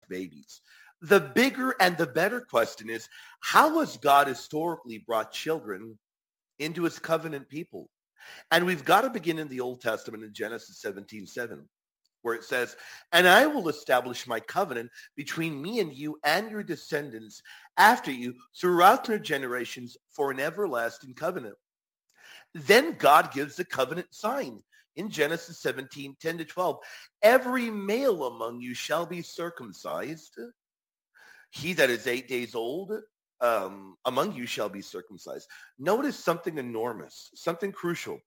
babies. The bigger and the better question is, how has God historically brought children into his covenant people? And we've got to begin in the Old Testament in Genesis 17:7, where it says, and I will establish my covenant between me and you and your descendants after you throughout their generations for an everlasting covenant. Then God gives the covenant sign in Genesis 17:10-12. Every male among you shall be circumcised. He that is 8 days old among you shall be circumcised. Notice something enormous, something crucial.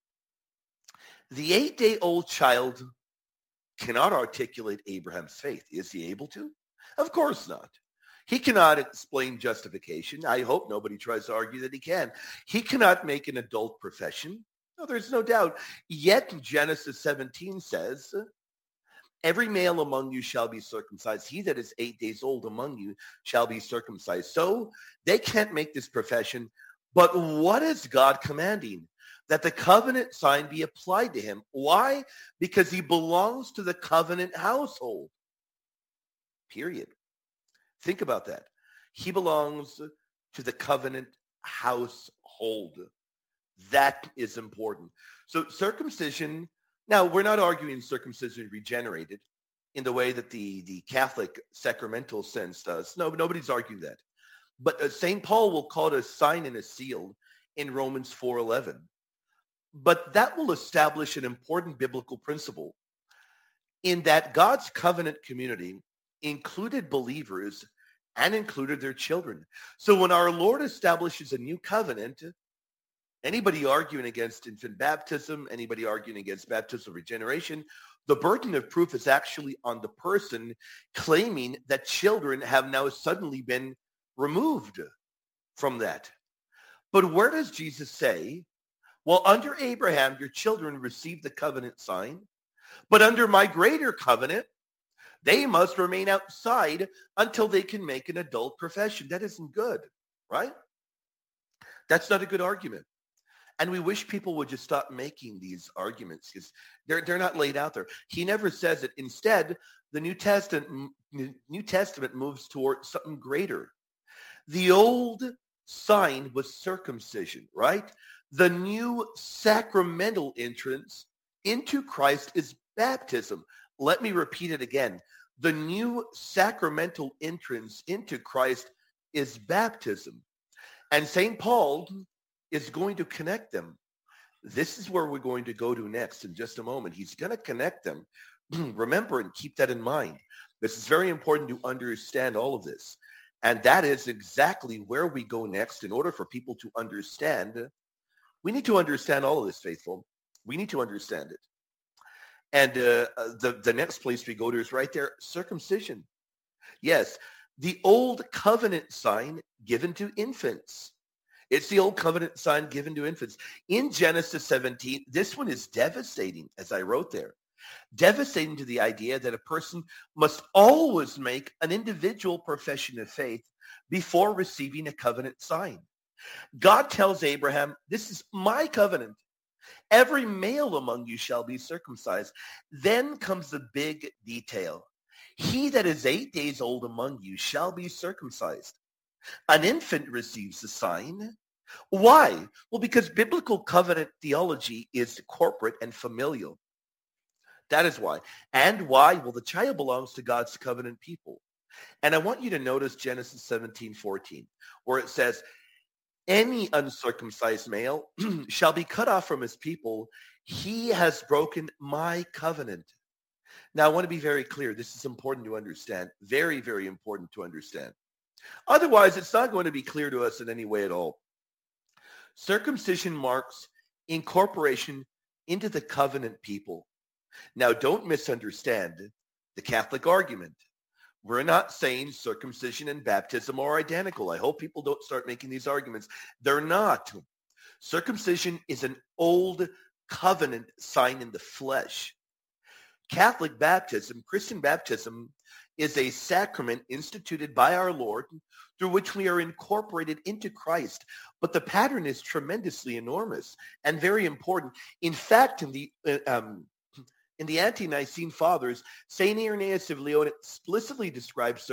The 8-day-old child cannot articulate Abraham's faith. Is he able to? Of course not. He cannot explain justification. I hope nobody tries to argue that he can. He cannot make an adult profession. No, there's no doubt. Yet Genesis 17 says, every male among you shall be circumcised. He that is 8 days old among you shall be circumcised. So they can't make this profession. But what is God commanding? That the covenant sign be applied to him. Why? Because he belongs to the covenant household. Period. Think about that. He belongs to the covenant household. That is important. So circumcision, now we're not arguing circumcision regenerated in the way that the Catholic sacramental sense does. No, nobody's arguing that. But St. Paul will call it a sign and a seal in Romans 4:11. But that will establish an important biblical principle in that God's covenant community included believers and included their children. So when our Lord establishes a new covenant, anybody arguing against infant baptism, anybody arguing against baptismal regeneration, the burden of proof is actually on the person claiming that children have now suddenly been removed from that. But where does Jesus say, well, under Abraham, your children received the covenant sign, but under my greater covenant, they must remain outside until they can make an adult profession. That isn't good, right? That's not a good argument. And we wish people would just stop making these arguments because they're not laid out there. He never says it. Instead, the New Testament moves toward something greater. The old sign was circumcision, right? The new sacramental entrance into Christ is baptism. Let me repeat it again. The new sacramental entrance into Christ is baptism. And St. Paul is going to connect them. This is where we're going to go to next in just a moment. He's going to connect them. Remember and keep that in mind. This is very important to understand all of this. And that is exactly where we go next in order for people to understand. We need to understand all of this, faithful. We need to understand it. And the next place we go to is right there, circumcision. Yes, the old covenant sign given to infants. It's the old covenant sign given to infants. In Genesis 17, this one is devastating, as I wrote there. Devastating to the idea that a person must always make an individual profession of faith before receiving a covenant sign. God tells Abraham, this is my covenant. Every male among you shall be circumcised. Then comes the big detail. He that is 8 days old among you shall be circumcised. An infant receives the sign. Why? Well, because biblical covenant theology is corporate and familial. That is why. And why? Well, the child belongs to God's covenant people. And I want you to notice Genesis 17:14, where it says, any uncircumcised male shall be cut off from his people. He has broken my covenant. Now, I want to be very clear. This is important to understand. Very, very important to understand. Otherwise, it's not going to be clear to us in any way at all. Circumcision marks incorporation into the covenant people. Now, don't misunderstand the Catholic argument. We're not saying circumcision and baptism are identical. I hope people don't start making these arguments. They're not. Circumcision is an old covenant sign in the flesh. Catholic baptism, Christian baptism, is a sacrament instituted by our Lord through which we are incorporated into Christ. But the pattern is tremendously enormous and very important. In fact, in the Ante-Nicene Fathers, St. Irenaeus of Lyon explicitly describes